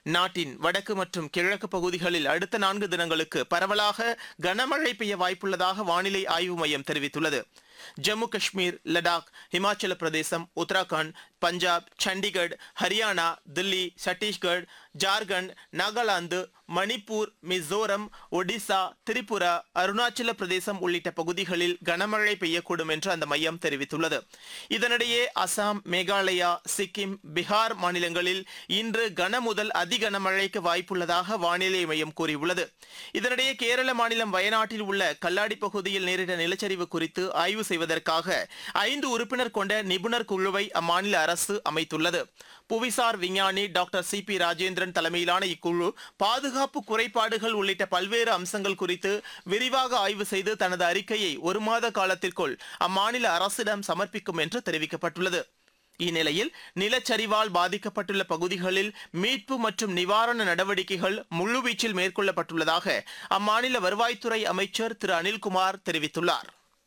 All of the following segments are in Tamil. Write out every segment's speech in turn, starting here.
நாட்டின் வடக்கு மற்றும் கிழக்கு பகுதிகளில் அடுத்த 4 தினங்களுக்கு பரவலாக கனமழை பெய்ய வாய்ப்புள்ளதாக வானிலை ஆய்வு மையம் தெரிவித்துள்ளது. ஜம்மு காஷ்மீர், லடாக், இமாச்சல பிரதேசம், உத்தராகண்ட், பஞ்சாப், சண்டிகர், ஹரியானா, தில்லி, சத்தீஸ்கர், ஜார்க்கண்ட், நாகாலாந்து, மணிப்பூர், மிசோரம், ஒடிசா, திரிபுரா, அருணாச்சல பிரதேசம் உள்ளிட்ட பகுதிகளில் கனமழை பெய்யக்கூடும் என்று அந்த மையம் தெரிவித்துள்ளது. இதனிடையே அசாம், மேகாலயா, சிக்கிம், பீகார் மாநிலங்களில் இன்று கன முதல் அதி கனமழைக்கு வாய்ப்புள்ளதாக வானிலை மையம் கூறியுள்ளது. இதனிடையே கேரள மாநிலம் வயநாட்டில் உள்ள கல்லாடி பகுதியில் நேரிட்ட நிலச்சரிவு குறித்து ஆய்வு செய்வதற்காக 5 உறுப்பினர் கொண்ட நிபுணர் குழுவை அம்மாநில அரசு அமைத்துள்ளது. புவிசார் விஞ்ஞானி டாக்டர் சி.பி. ராஜேந்திரன் தலைமையிலான இக்குழு பாதுகாப்பு குறைபாடுகள் உள்ளிட்ட பல்வேறு அம்சங்கள் குறித்து விரிவாக ஆய்வு செய்து தனது அறிக்கையை 1 மாத காலத்திற்குள் அம்மாநில அரசிடம் சமர்ப்பிக்கும் என்று தெரிவிக்கப்பட்டுள்ளது. இந்நிலையில் நிலச்சரிவால் பாதிக்கப்பட்டுள்ள பகுதிகளில் மீட்பு மற்றும் நிவாரண நடவடிக்கைகள் முழுவீச்சில் மேற்கொள்ளப்பட்டுள்ளதாக அம்மாநில வருவாய்த்துறை அமைச்சர் திரு அனில்குமார் தெரிவித்துள்ளார்.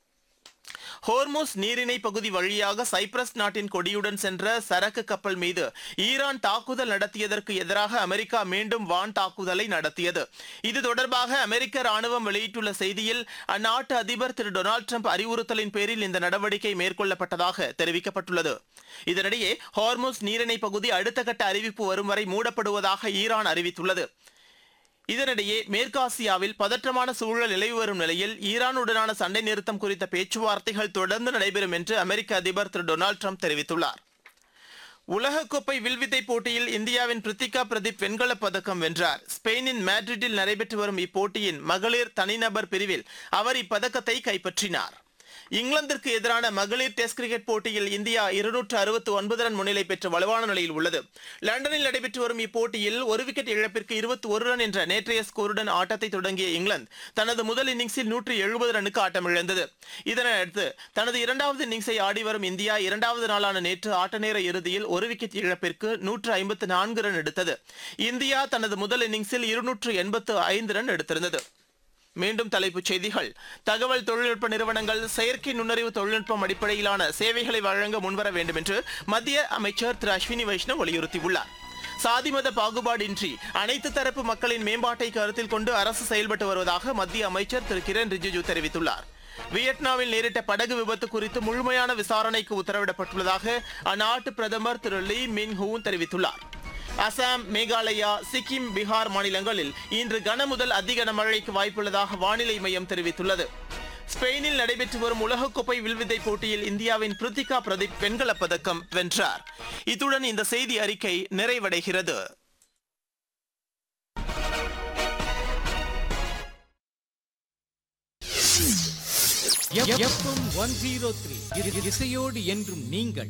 ஹோர்முஸ் நீரிணை பகுதி வழியாக சைப்ரஸ் நாட்டின் கொடியுடன் சென்ற சரக்கு கப்பல் மீது ஈரான் தாக்குதல் நடத்தியதற்கு எதிராக அமெரிக்கா மீண்டும் வான் தாக்குதலை நடத்தியது. இது தொடர்பாக அமெரிக்க ராணுவம் வெளியிட்டுள்ள செய்தியில் அந்நாட்டு அதிபர் திரு டொனால்டு டிரம்ப் அறிவுறுத்தலின் பேரில் இந்த நடவடிக்கை மேற்கொள்ளப்பட்டதாக தெரிவிக்கப்பட்டுள்ளது. இதனிடையே ஹோர்முஸ் நீரிணை பகுதி அடுத்த கட்ட அறிவிப்பு வரும் வரை மூடப்படுவதாக ஈரான் அறிவித்துள்ளது. இதனிடையே மேற்காசியாவில் பதற்றமான சூழல் நிலவி வரும் நிலையில் ஈரானுடனான சண்டை நிறுத்தம் குறித்த பேச்சுவார்த்தைகள் தொடர்ந்து நடைபெறும் என்று அமெரிக்க அதிபர் திரு டொனால்டு டிரம்ப் தெரிவித்துள்ளார். உலகக்கோப்பை வில்வித்தை போட்டியில் இந்தியாவின் பிரித்திகா பிரதீப் வெண்கலப் பதக்கம் வென்றார். ஸ்பெயினின் மேட்ரிட்டில் நடைபெற்று வரும் இப்போட்டியின் மகளிர் தனிநபர் பிரிவில் அவர் இப்பதக்கத்தை கைப்பற்றினார். இங்கிலாந்திற்கு எதிரான மகளிர் டெஸ்ட் கிரிக்கெட் போட்டியில் இந்தியா 269 ரன் முன்னிலை பெற்று வலுவான நிலையில் உள்ளது. லண்டனில் நடைபெற்று வரும் இப்போட்டியில் 1 விக்கெட் இழப்பிற்கு 21 ரன் என்ற நேற்றைய ஸ்கோருடன் ஆட்டத்தை தொடங்கிய இங்கிலாந்து தனது முதல் இன்னிங்ஸில் 170 ரனுக்கு ஆட்டமிழந்தது. இதனையடுத்து தனது 2வது இன்னிங்ஸை ஆடி வரும் இந்தியா 2வது நாளான நேற்று ஆட்ட நேர இறுதியில் 1 விக்கெட் இழப்பிற்கு 154 ரன் எடுத்தது. இந்தியா தனது முதல் இன்னிங்ஸில் 285 ரன் எடுத்திருந்தது. மீண்டும் தலைப்புச் செய்திகள். தகவல் தொழில்நுட்ப நிறுவனங்கள் செயற்கை நுண்ணறிவு தொழில்நுட்பம் அடிப்படையிலான சேவைகளை வழங்க முன்வர வேண்டும் என்று மத்திய அமைச்சர் திரு அஸ்வினி வைஷ்ணவ் வலியுறுத்தியுள்ளார். சாதி மத பாகுபாடின்றி அனைத்து தரப்பு மக்களின் மேம்பாட்டை கருத்தில் கொண்டு அரசு செயல்பட்டு வருவதாக மத்திய அமைச்சர் திரு கிரண் ரிஜிஜு தெரிவித்துள்ளார். வியட்நாமில் நேரிட்ட படகு விபத்து குறித்து முழுமையான விசாரணைக்கு உத்தரவிடப்பட்டுள்ளதாக அந்நாட்டு பிரதமர் திரு லீ மின் ஹூன் தெரிவித்துள்ளார். அசாம், மேகாலயா, சிக்கிம், பீகார் மாநிலங்களில் இன்று கன முதல் அதி கனமழைக்கு வாய்ப்புள்ளதாக வானிலை மையம் தெரிவித்துள்ளது. ஸ்பெயினில் நடைபெற்று வரும் உலகக்கோப்பை வில்வித்தை போட்டியில் இந்தியாவின் பிரித்திகா பிரதீப் வெண்கலப் பதக்கம் வென்றார். இத்துடன் இந்த செய்தி அறிக்கை நிறைவடைகிறது. இசையோடு என்றும் நீங்கள்.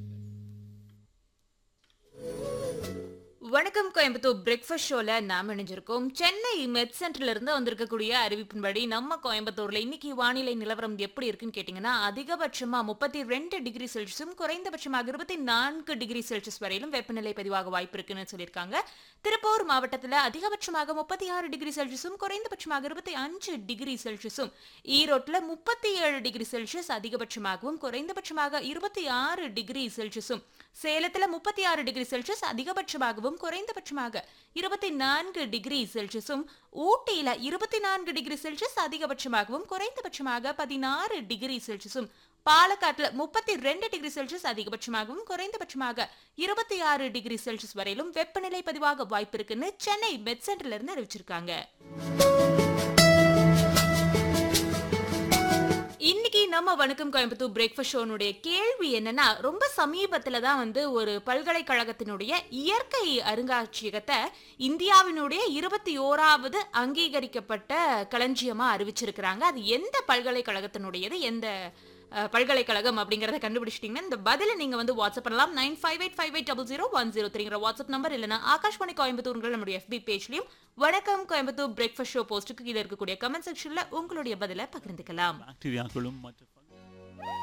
வணக்கம் கோயம்புத்தூர் பிரேக்ஃபாஸ்ட் ஷோல நாம் இணைஞ்சிருக்கோம். சென்னை மெட் சென்டர்ல இருந்து வந்திருக்கக்கூடிய அறிவிப்பின்படி நம்ம கோயம்புத்தூர்ல இன்னைக்கு வானிலை நிலவரம் எப்படி இருக்குன்னு கேட்டீங்கன்னா, அதிகபட்சமா 32 டிகிரி செல்சியஸும் குறைந்தபட்சமாக 24 டிகிரி செல்சியஸ் வரையிலும் வெப்பநிலை பதிவாக வாய்ப்பு இருக்குன்னு சொல்லியிருக்காங்க. திருப்பூர் மாவட்டத்தில் அதிகபட்சமாக 36 டிகிரி செல்சியஸும் குறைந்தபட்சமாக 25 டிகிரி செல்சியஸும், ஈரோட்டில் 37 டிகிரி செல்சியஸ் அதிகபட்சமாகவும் குறைந்தபட்சமாக 26 டிகிரி செல்சியஸும், சேலத்தில் 36 டிகிரி செல்சியஸ் அதிகபட்சமாகவும் குறைந்தபட்சமாக 24 டிகிரி செல்சியஸும், ஊட்டியில 24 டிகிரி செல்சியஸ் அதிகபட்சமாகவும் குறைந்தபட்சமாக 16 டிகிரி செல்சியஸும், பாலக்காட்டுல 32 டிகிரி செல்சியஸ் அதிகபட்சமாகவும் குறைந்தபட்சமாக 26 டிகிரி செல்சியஸ் வரையிலும் வெப்பநிலை பதிவாக வாய்ப்பு இருக்குன்னு சென்னை மெட் சென்டர்ல இருந்து அறிவிச்சிருக்காங்க. இன்னைக்கு நம்ம வணக்கம் கோயம்புத்தூர் பிரேக்ஃபாஸ்ட் ஷோனுடைய கேள்வி என்னன்னா, ரொம்ப சமீபத்துல தான் ஒரு பல்கலைக்கழகத்தினுடைய இயற்கை அருங்காட்சியகத்தை இந்தியாவினுடைய 21வது அங்கீகரிக்கப்பட்ட களஞ்சியமா அறிவிச்சிருக்கிறாங்க. அது எந்த பல்கலைக்கழகத்தினுடையது, எந்த பல்கலைக்கழகம் அப்படிங்கறத கண்டுபிடிச்சிட்டீங்கன்னா இந்த பதில நீங்க வாட்ஸ்அப் பண்ணலாம். 9585800103 வாட்ஸ்அப் நம்பர், இல்லைன்னா ஆகாஷ்வாணி கோயம்புத்தூர் நம்முடைய FB பேஜ்லயும் வணக்கம் கோயம்புத்தூர் பிரேக்ஃபாஸ்ட் ஷோ போஸ்ட்டுக்கு கீழே இருக்கக்கூடிய கமெண்ட் செக்ஷன்ல உங்களுடைய பதில பகிர்ந்துக்கலாம்.